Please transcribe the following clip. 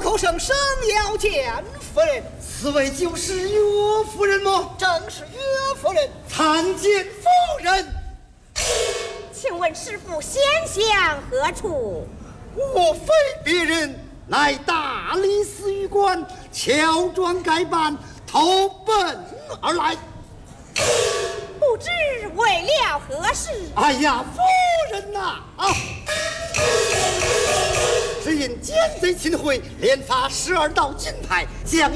口声声要见夫人。 此位就是岳夫人吗？ 正是岳夫人。 参见夫人。 请问师父先向何处？ 我非别人，乃大理寺御官，乔装改扮，投奔而来。 不知为了何事？ 哎呀，夫人呐，只因奸贼秦桧，连发12道金牌，将